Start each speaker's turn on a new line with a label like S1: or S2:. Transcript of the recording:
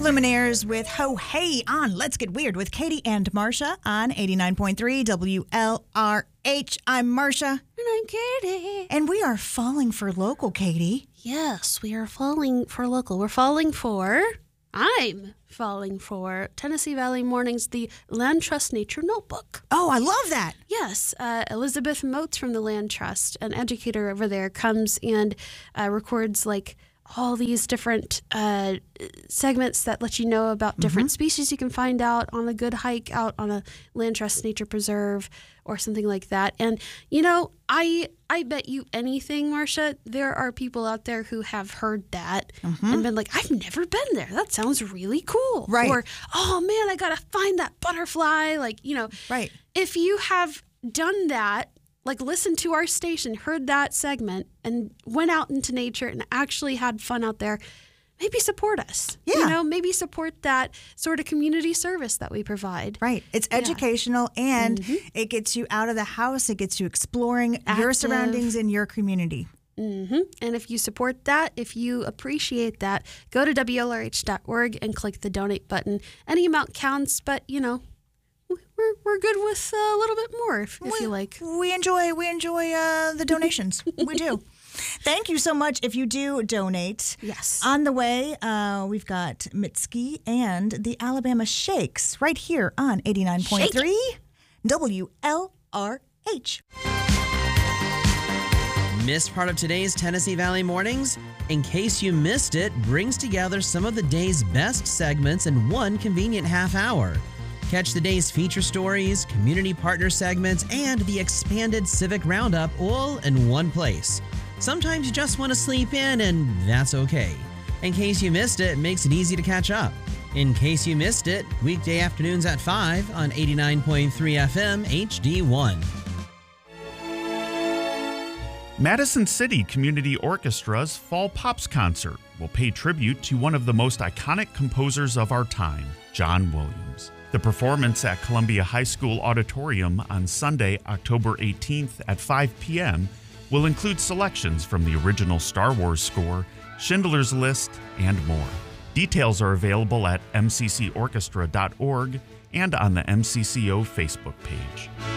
S1: Luminaires with Ho Hey on Let's Get Weird with Katie and Marcia on 89.3 WLRH. I'm Marcia.
S2: And I'm Katie.
S1: And we are falling for local, Katie.
S2: Yes, we are falling for local. I'm falling for Tennessee Valley Mornings, the Land Trust Nature Notebook.
S1: Oh, I love that.
S2: Yes, Elizabeth Moats from the Land Trust, an educator over there, comes and records like all these different segments that let you know about different species you can find out on a good hike out on a Land Trust Nature Preserve or something like that. And, you know, I bet you anything, Marcia, there are people out there who have heard that and been like, I've never been there. That sounds really cool.
S1: Right.
S2: Or, oh, man, I got to find that butterfly. Like, you know,
S1: Right.
S2: If you have done that, like listened to our station, heard that segment, and went out into nature and actually had fun out there, maybe support us.
S1: Yeah.
S2: You know, maybe support that sort of community service that we provide.
S1: Right. It's educational and it gets you out of the house. It gets you exploring your
S2: Active.
S1: surroundings in your community.
S2: And if you support that, if you appreciate that, go to WLRH.org and click the donate button. Any amount counts, but, you know, we're good with a little bit more if you like.
S1: We enjoy the donations. We do. Thank you so much if you do donate.
S2: Yes.
S1: On the way, we've got Mitski and the Alabama Shakes right here on 89.3 WLRH.
S3: Missed part of today's Tennessee Valley Mornings? In case you missed it, brings together some of the day's best segments in one convenient half hour. Catch the day's feature stories, community partner segments, and the expanded Civic Roundup all in one place. Sometimes you just want to sleep in, and that's okay. In case you missed it, makes it easy to catch up. In case you missed it, weekday afternoons at 5 on 89.3 FM HD1.
S4: Madison City Community Orchestra's Fall Pops Concert will pay tribute to one of the most iconic composers of our time, John Williams. The performance at Columbia High School Auditorium on Sunday, October 18th at 5 p.m. will include selections from the original Star Wars score, Schindler's List, and more. Details are available at mccorchestra.org and on the MCCO Facebook page.